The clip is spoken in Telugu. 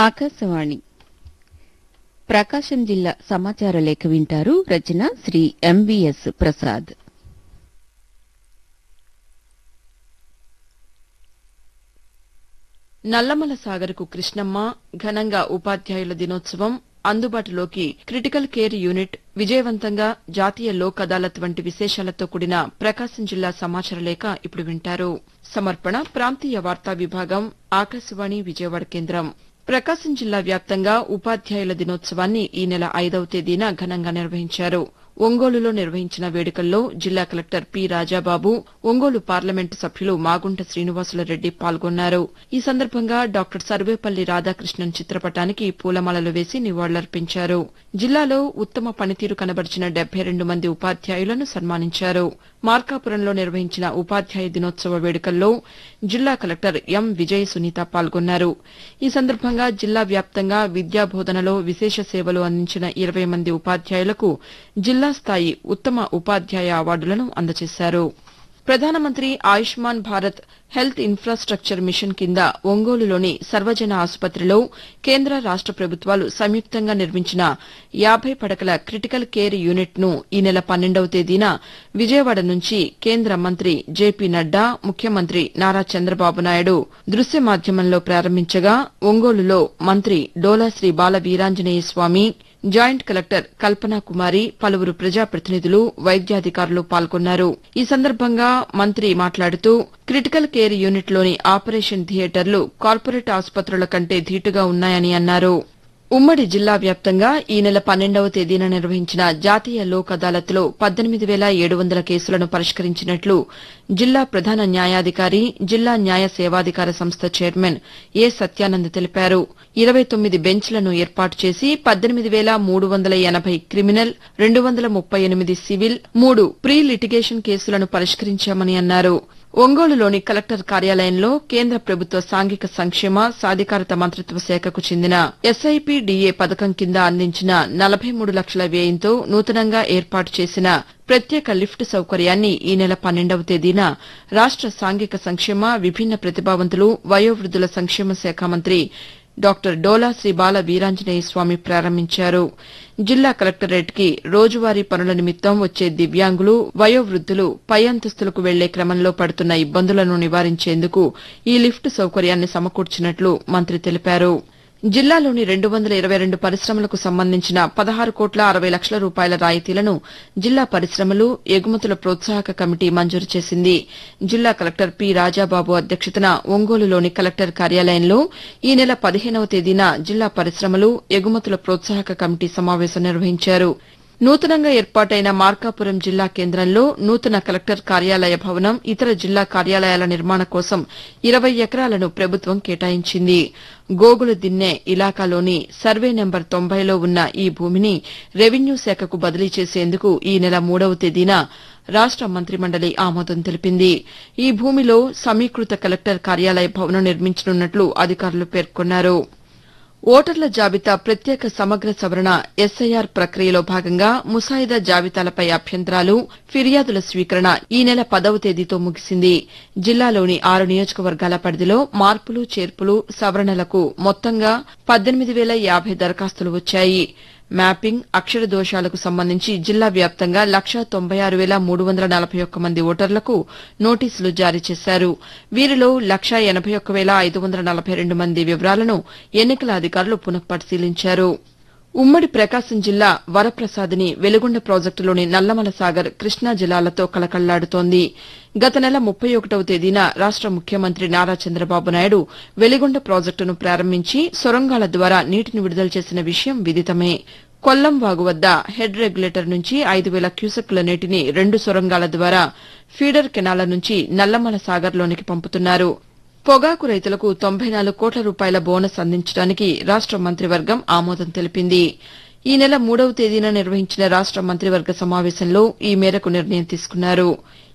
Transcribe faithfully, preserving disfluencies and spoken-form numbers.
ఆకాశవాణి ప్రకాశం జిల్లా సమాచార లేఖ వింటారు. రచన శ్రీ ఎంవీఎస్ ప్రసాద్. నల్లమల సాగర్కు కృష్ణమ్మ, ఘనంగా ఉపాధ్యాయుల దినోత్సవం, అందుబాటులోకి క్రిటికల్ కేర్ యూనిట్, విజయవంతంగా జాతీయ లోక్ అదాలత్ వంటి విశేషాలతో కూడిన ప్రకాశం జిల్లా సమాచార లేఖ ఇప్పుడు వింటారు. సమర్పణ ప్రాంతీయ వార్తా విభాగం, ఆకాశవాణి విజయవాడ కేంద్రం. ప్రకాశం జిల్లా వ్యాప్తంగా ఉపాధ్యాయుల దినోత్సవాన్ని ఈ నెల ఐదవ తేదీన ఘనంగా నిర్వహించారు. ఒంగోలులో నిర్వహించిన వేడుకల్లో జిల్లా collector P Rajababu, Ongole parliament సభ్యులు మాగుంట శ్రీనివాసులరెడ్డి పాల్గొన్నారు. ఈ సందర్భంగా డాక్టర్ సర్వేపల్లి రాధాకృష్ణన్ చిత్రపటానికి పూలమాలలు వేసి నివాళులర్పించారు. జిల్లాలో ఉత్తమ పనితీరు కనబరిచిన డెబ్బై రెండు మంది ఉపాధ్యాయులను సన్మానించారు. మార్కాపురంలో నిర్వహించిన ఉపాధ్యాయ దినోత్సవ వేడుకల్లో జిల్లా కలెక్టర్ ఎం విజయ సునీత పాల్గొన్నారు. ఈ సందర్భంగా జిల్లా వ్యాప్తంగా విద్యాబోధనలో విశేష సేవలు అందించిన ఇరవై మంది ఉపాధ్యాయులకు జిల్లా స్థాయి ఉత్తమ ఉపాధ్యాయ అవార్డులను అందజేశారు. ప్రధానమంత్రి Ayushman Bharat health infrastructure machine కింద ఒంగోలులోని సర్వజన ఆసుపత్రిలో కేంద్ర రాష్ట ప్రభుత్వాలు సంయుక్తంగా నిర్మించిన యాబై పడకల క్రిటికల్ కేర్ యూనిట్ ను ఈ నెల పన్నెండవ తేదీన విజయవాడ నుంచి కేంద్ర మంత్రి జేపీ నడ్డా, ముఖ్యమంత్రి నారా చంద్రబాబు నాయుడు దృశ్య మాధ్యమంలో ప్రారంభించగా ఒంగోలులో మంత్రి డోలా శ్రీ బాల వీరాంజనేయ స్వామి, జాయింట్ కలెక్టర్ కల్పనా కుమారి, పలువురు ప్రజాప్రతినిధులు, వైద్యాధికారులు పాల్గొన్నారు. ఈ సందర్భంగా మంత్రి మాట్లాడుతూ క్రిటికల్ కేర్ యూనిట్లోని ఆపరేషన్ థియేటర్లు కార్పొరేట్ ఆసుపత్రుల కంటే ధీటుగా ఉన్నాయని అన్నారు. ఉమ్మడి జిల్లా వ్యాప్తంగా ఈ నెల పన్నెండవ తేదీన నిర్వహించిన జాతీయ లోక్ అదాలత్లో పద్దెనిమిది వేల ఏడు వందల కేసులను పరిష్కరించినట్లు జిల్లా ప్రధాన న్యాయాధికారి, జిల్లా న్యాయ సేవాధికార సంస్థ చైర్మన్ ఏ సత్యానంద్ తెలిపారు. ఇరవై తొమ్మిది బెంచ్లను ఏర్పాటు చేసి పద్దెనిమిది వేల మూడు వందల ఎనబై క్రిమినల్, రెండు వందల ముప్పై ఎనిమిది సివిల్, మూడు ప్రీ లిటిగేషన్ కేసులను పరిష్కరించామని అన్నారు. ఒంగోలులోని కలెక్టర్ కార్యాలయంలో కేంద్ర ప్రభుత్వ సాంఘిక సంక్షేమ సాధికారత మంత్రిత్వ శాఖకు చెందిన ఎస్ఐపిడిఏ పథకం కింద అందించిన నలభై మూడు లక్షల వ్యయంతో నూతనంగా ఏర్పాటు చేసిన ప్రత్యేక లిఫ్ట్ సౌకర్యాన్ని ఈ నెల పన్నెండవ తేదీన రాష్ట సాంఘిక సంక్షేమ, విభిన్న ప్రతిభావంతులు, వయోవృద్దుల సంక్షేమ శాఖ మంత్రి డాక్టర్ డోలా శ్రీ బాల వీరాంజనేయ స్వామి ప్రారంభించారు. జిల్లా కలెక్టరేట్కి రోజువారీ పనుల నిమిత్తం వచ్చే దివ్యాంగులు, వయోవృద్దులు పై అంతస్తులకు వెళ్లే క్రమంలో పడుతున్న ఇబ్బందులను నివారించేందుకు ఈ లిఫ్ట్ సౌకర్యాన్ని సమకూర్చినట్లు మంత్రి తెలిపారు. జిల్లాలోని రెండు వందల ఇరవై రెండు పరిశ్రమలకు సంబంధించిన పదహారు కోట్ల అరవై లక్షల రూపాయల రాయితీలను జిల్లా పరిశ్రమలు, ఎగుమతుల ప్రోత్సాహక కమిటీ మంజూరు చేసింది. జిల్లా కలెక్టర్ పి రాజాబాబు అధ్యక్షతన ఒంగోలులోని కలెక్టర్ కార్యాలయంలో ఈ నెల పదిహేనవ తేదీన జిల్లా పరిశ్రమలు, ఎగుమతుల ప్రోత్సాహక కమిటీ సమావేశం నిర్వహించారు. నూతనంగా ఏర్పాటైన మార్కాపురం జిల్లా కేంద్రంలో నూతన కలెక్టర్ కార్యాలయ భవనం, ఇతర జిల్లా కార్యాలయాల నిర్మాణ కోసం ఇరవై ఎకరాలను ప్రభుత్వం కేటాయించింది. గోగుల దిన్నె ఇలాకాలోని సర్వే నెంబర్ తొంభైలో ఉన్న ఈ భూమిని రెవెన్యూ శాఖకు బదిలీ చేసేందుకు ఈ నెల మూడవ తేదీన రాష్ట మంత్రిమండలి ఆమోదం తెలిపింది. ఈ భూమిలో సమీకృత కలెక్టర్ కార్యాలయ భవనం నిర్మించనున్నట్లు అధికారులు పేర్కొన్నారు. ఓటర్ల జాబితా ప్రత్యేక సమగ్ర సవరణ ఎస్ఐఆర్ ప్రక్రియలో భాగంగా ముసాయిదా జాబితాలపై అభ్యంతరాలు, ఫిర్యాదుల స్వీకరణ ఈ నెల పదవ తేదీతో ముగిసింది. జిల్లాలోని ఆరు నియోజకవర్గాల పరిధిలో మార్పులు, చేర్పులు, సవరణలకు మొత్తంగా పద్దెనిమిది వేల యాబై దరఖాస్తులు వచ్చాయి. మ్యాపింగ్, అక్షర దోషాలకు సంబంధించి జిల్లా వ్యాప్తంగా లక్షా తొంభై ఆరు వేల మూడు వందల నలభై ఒక్క మంది ఓటర్లకు నోటీసులు జారీ చేశారు. వీరిలో లక్షా ఎనబై ఒక్క వేల ఐదు వందల నలభై రెండు మంది వివరాలను ఎన్నికల అధికారులు పునఃపరిశీలించారు. ఉమ్మడి ప్రకాశం జిల్లా వరప్రసాదిని వెలుగొండ ప్రాజెక్టులోని నల్లమల సాగర్ కృష్ణా జలాలతో కలకళ్లాడుతోంది. గత నెల ముప్పై ఒకటవ తేదీన రాష్ట ముఖ్యమంత్రి నారా చంద్రబాబు నాయుడు వెలిగొండ ప్రాజెక్టును ప్రారంభించి సొరంగాల ద్వారా నీటిని విడుదల చేసిన విషయం విదితమే. కొల్లం వాగు వద్ద హెడ్ రెగ్యులేటర్ నుంచి ఐదు వేల క్యూసెక్కుల నీటిని రెండు సొరంగాల ద్వారా ఫీడర్ కెనాల నుంచి నల్లమల సాగర్లోనికి పంపుతున్నారు. పొగాకు రైతులకు తొంభై నాలుగు కోట్ల రూపాయల బోనస్ అందించడానికి రాష్ట మంత్రివర్గం ఆమోదం తెలిపింది. ఈ నెల మూడవ తేదీన నిర్వహించిన రాష్ట మంత్రివర్గ సమావేశంలో ఈ మేరకు నిర్ణయం తీసుకున్నారు.